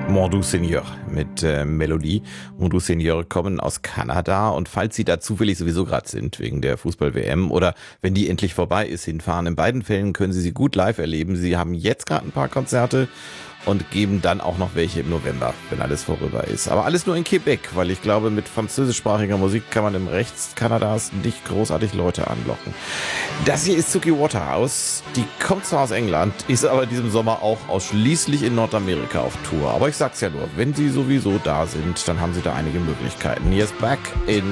Mon Seigneur mit Melodie. Mon Seigneur kommen aus Kanada und falls Sie da zufällig sowieso gerade sind, wegen der Fußball-WM oder wenn die endlich vorbei ist, hinfahren, in beiden Fällen können Sie gut live erleben. Sie haben jetzt gerade ein paar Konzerte und geben dann auch noch welche im November, wenn alles vorüber ist. Aber alles nur in Quebec, weil ich glaube, mit französischsprachiger Musik kann man im Rechts Kanadas nicht großartig Leute anlocken. Das hier ist Suki Waterhouse. Die kommt zwar aus England, ist aber in diesem Sommer auch ausschließlich in Nordamerika auf Tour. Aber ich sag's ja nur, wenn sie sowieso da sind, dann haben sie da einige Möglichkeiten. Hier ist Back in